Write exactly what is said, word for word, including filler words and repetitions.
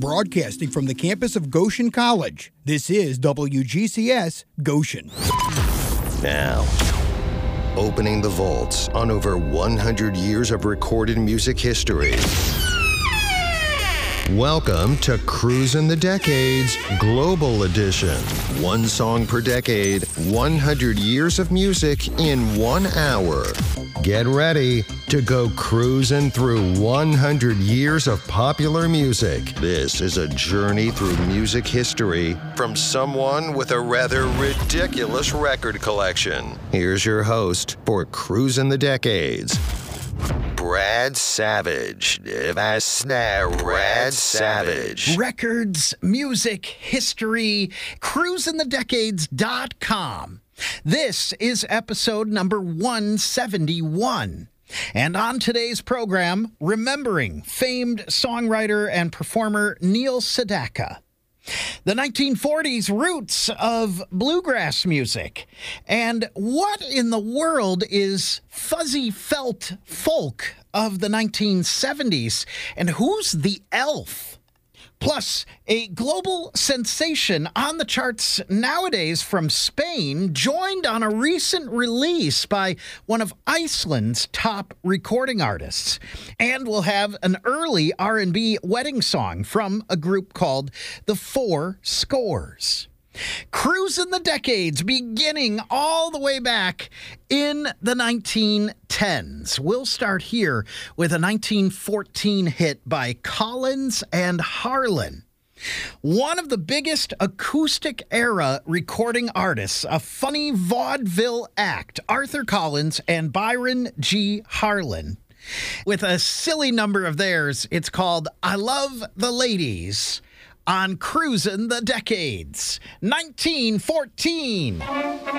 Broadcasting from the campus of Goshen College, this is W G C S Goshen. Now, opening the vaults on over one hundred years of recorded music history. Welcome to Cruisin' the Decades Global Edition. One song per decade, one hundred years of music in one hour. Get ready to go cruising through one hundred years of popular music. This is a journey through music history from someone with a rather ridiculous record collection. Here's your host for Cruisin' the Decades, Brad Savage. That's Brad Savage. Records, music, history, cruisin the decades dot com. This is episode number one seventy-one. And on today's program, remembering famed songwriter and performer Neil Sedaka, the nineteen forties roots of bluegrass music, and what in the world is fuzzy felt folk of the nineteen seventies, and who's the elf? Plus, a global sensation on the charts nowadays from Spain, joined on a recent release by one of Iceland's top recording artists. And we'll have an early R and B wedding song from a group called The Four Scores. Cruisin' the Decades, beginning all the way back in the nineteen tens. We'll start here with a nineteen fourteen hit by Collins and Harlan. One of the biggest acoustic era recording artists, a funny vaudeville act, Arthur Collins and Byron G. Harlan. With a silly number of theirs, it's called I Love the Ladies on Cruisin' the Decades, nineteen fourteen.